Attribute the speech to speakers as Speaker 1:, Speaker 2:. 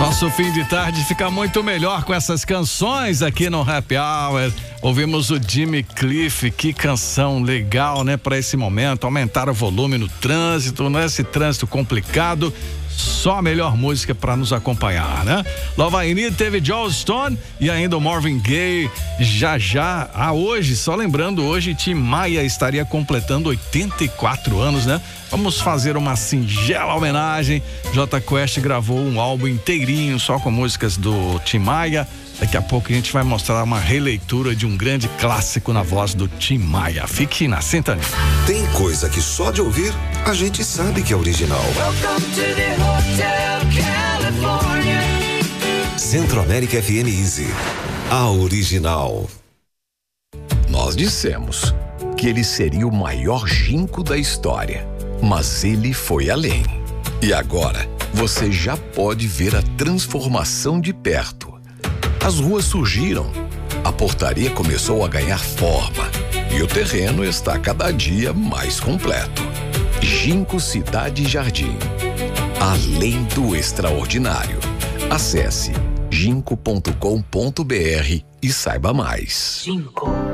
Speaker 1: Nosso fim de tarde fica muito melhor com essas canções aqui no Happy Hour. Ouvimos o Jimmy Cliff, que canção legal, né? Para esse momento, aumentar o volume no trânsito, nesse trânsito complicado. Só a melhor música para nos acompanhar, né? Love I Need teve Joel Stone e ainda o Marvin Gaye. Já, hoje, só lembrando, hoje Tim Maia estaria completando 84 anos, né? Vamos fazer uma singela homenagem. Jota Quest gravou um álbum inteirinho só com músicas do Tim Maia. Daqui a pouco a gente vai mostrar uma releitura de um grande clássico na voz do Tim Maia. Fique na sintonia.
Speaker 2: Tem coisa que só de ouvir a gente sabe que é original.
Speaker 3: Welcome to the Hotel California.
Speaker 2: Centro-América FM Easy, a original.
Speaker 4: Nós dissemos que ele seria o maior ginkgo da história, mas ele foi além. E agora você já pode ver a transformação de perto. As ruas surgiram, a portaria começou a ganhar forma e o terreno está cada dia mais completo. Ginkgo Cidade Jardim, além do extraordinário. Acesse ginkgo.com.br e saiba mais.
Speaker 3: Ginkgo.